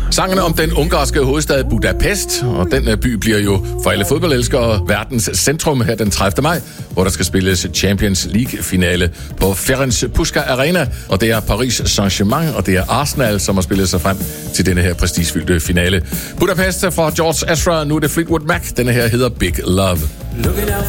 Sangen om den ungarske hovedstad Budapest, og den by bliver jo for alle fodboldelskere verdens centrum her den 30. maj, hvor der skal spilles Champions League-finale på Ferenc Puskás Arena, og det er Paris Saint-Germain, og det er Arsenal, som har spillet sig frem til denne her prestigefyldte finale. Budapest fra George Ezra, nu er det Fleetwood Mac, denne her hedder Big Love. Looking out